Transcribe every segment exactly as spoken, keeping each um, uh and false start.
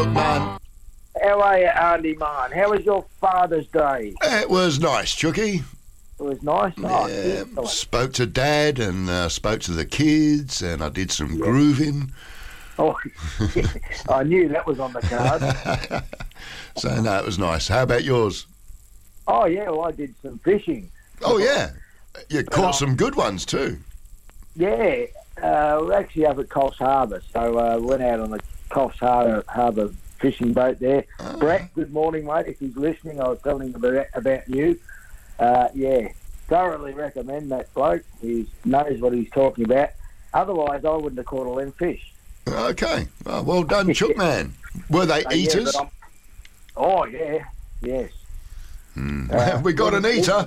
Man. How are you, Andy Man? How was your Father's Day? It was nice, Chucky. It was nice. Oh, Yeah, excellent. spoke to Dad and uh, spoke to the kids, and I did some grooving. Oh, I knew that was on the card. So, no, it was nice. How about yours? Oh, yeah, well, I did some fishing. Oh, yeah. You caught some good ones, too. Yeah, uh, we're actually up at Coffs Harbour, so uh, went out on the Coffs Harbour, Harbour fishing boat there. Oh. Brett, good morning, mate. If he's listening, I was telling him about, about you. Uh, yeah, thoroughly recommend that bloke. He knows what he's talking about. Otherwise, I wouldn't have caught all them fish. Okay. Well, well done, Chook Man. Were they Uh, eaters? Yeah, oh, yeah, yes. Mm. Uh, we got an eater.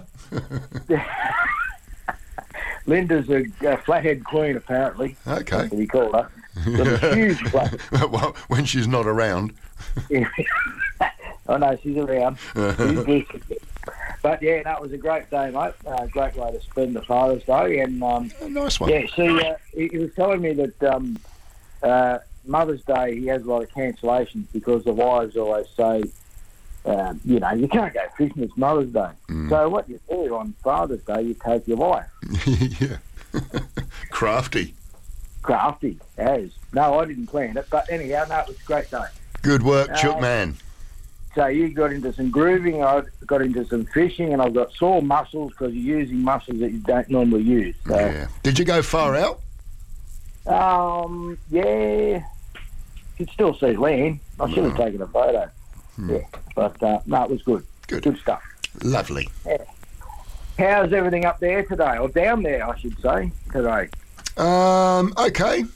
Linda's a, a flathead queen, apparently. Okay. That's what we call her. Got a huge flat. Well, when she's not around. Oh, no, she's around. She's good. But, yeah, that was a great day, mate. Uh, great way to spend the Father's Day. And, um, A nice one. yeah, see, uh, he, he was telling me that um, uh, Mother's Day, he has a lot of cancellations because the wives always say, um, you know, you can't go fishing, it's Mother's Day. Mm. So what you do on Father's Day, you take your wife. Yeah. Crafty. Crafty, as. No, I didn't plan it, but anyhow, no, it was a great day. Good work, Uh, Chook Man. So you got into some grooving, I got into some fishing, and I've got sore muscles because you're using muscles that you don't normally use. So, Yeah. Did you go far out? um, yeah, you could still see land. I should have No. taken a photo. Hmm. Yeah, but uh, no, it was good. Good. Good stuff. Lovely. How's everything up there today, or down there, I should say, today? Um, okay.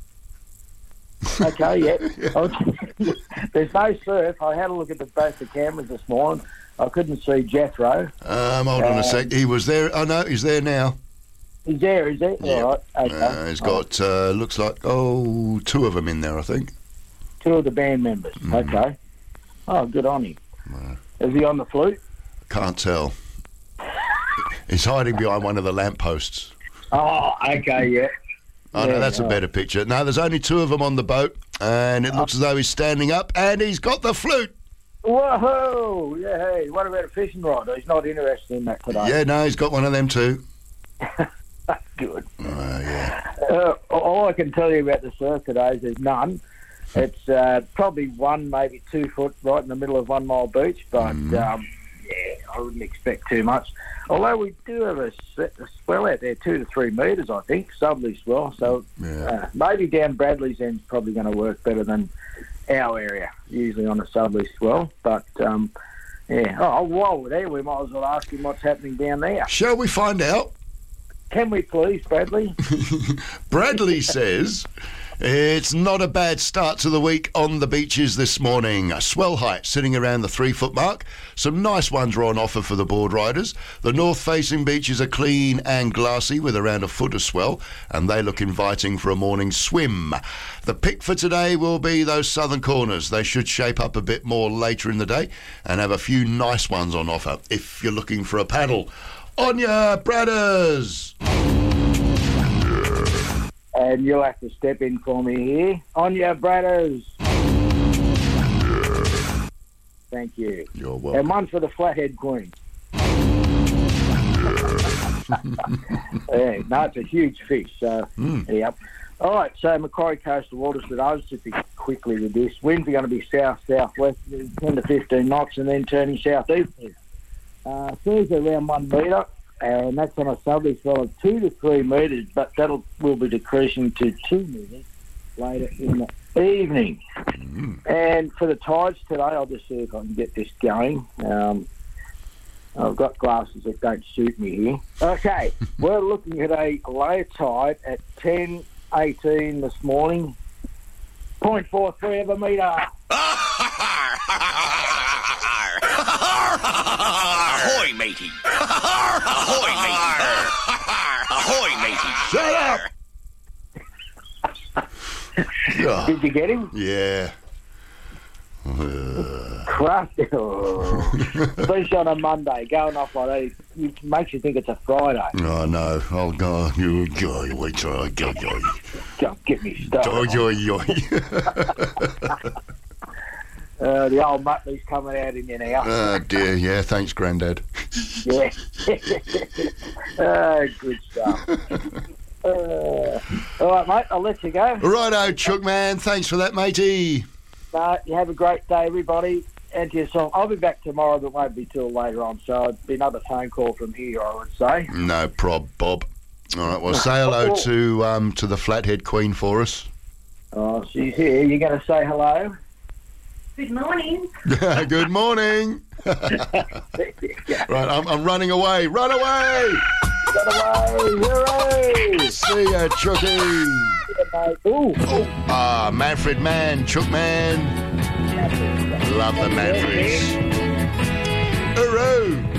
Okay, yeah. I was- There's no surf. I had a look at the, both the cameras this morning. I couldn't see Jethro. Um, hold on a Um, sec. He was there. Oh, no, he's there now. He's there, is he? Yeah. All right. Okay. Uh, he's got, uh, looks like, oh, two of them in there, I think. Two of the band members. Mm. Okay. Oh, good on him. Wow. Is he on the flute? Can't tell. He's hiding behind one of the lampposts. Oh, okay, yeah. Oh, Yeah, no, that's a oh. better picture. No, there's only two of them on the boat, and it looks as though he's standing up, and he's got the flute. Whoa! Yeah, hey, what about a fishing rod? He's not interested in that today. Yeah, no, he's got one of them too. Good. Oh, yeah. Uh, all I can tell you about the surf today is there's none. It's uh, probably one, maybe two foot right in the middle of One Mile Beach, but Mm. um, yeah, I wouldn't expect too much. Although we do have a, s- a swell out there, two to three metres, I think, southerly swell. So Yeah. uh, maybe down Bradley's end's probably going to work better than our area, usually on a southerly swell. But um, yeah, oh, while we're there, we might as well ask him what's happening down there. Shall we find out? Can we please, Bradley? Bradley says it's not a bad start to the week on the beaches this morning. A swell height sitting around the three foot mark. Some nice ones are on offer for the board riders. The north facing beaches are clean and glassy with around a foot of swell, and they look inviting for a morning swim. The pick for today will be those southern corners. They should shape up a bit more later in the day and have a few nice ones on offer if you're looking for a paddle. On ya, Bradders! And you'll have to step in for me here. On your brothers. Thank you. You're And welcome. one for the Flathead Queen. Yeah, no, it's a huge fish. So, Mm. yep. All right, so Macquarie Coastal Waters, but I was just be quickly with this. Winds are going to be south-southwest, ten to fifteen knots, and then turning south-east. Uh, Thursday around one metre, and that's on a southerly swell of two to three metres, but that'll will be decreasing to two metres later in the evening. Mm. And for the tides today, I'll just see if I can get this going. Um, I've got glasses that don't suit me here. Okay, we're looking at a low tide at ten eighteen this morning, zero point four three of a metre. Ahoy, matey! Ahoy, matey! Ahoy, matey! Shut up! Oh, Did you get him? yeah. Uh, Crusty. Oh. Especially on a Monday, going off like that, it, it makes you think it's a Friday. oh, no. Oh, God. You go. Wait till I go. Go. Don't get me started. Go. Go. Go. Uh, the old Muttley's coming out in you now. Oh, dear. Yeah, thanks, Grandad. Yeah. uh, good stuff. Uh, all right, mate, I'll let you go. Righto, Chook man. Thanks for that, matey. Uh, you have a great day, everybody. And to yourself. I'll be back tomorrow, but won't be till later on. So it'd be another phone call from here, I would say. No prob, Bob. All right, well, say hello to um, to the Flathead Queen for us. Oh, she's here. You're going to say hello? Good morning. Good morning. Right, I'm, I'm running away. Run away! Run away! Hooray! See ya, Chookie. Yeah, mate. Ooh. Oh, ah, Manfred Man, Chook Man. Love the Manfreds. Hooroo!